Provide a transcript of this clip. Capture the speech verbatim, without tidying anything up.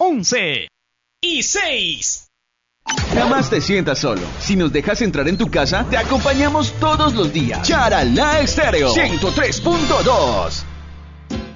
once y seis. Jamás te sientas solo. Si nos dejas entrar en tu casa, te acompañamos todos los días. Charalá Estéreo ciento tres punto dos.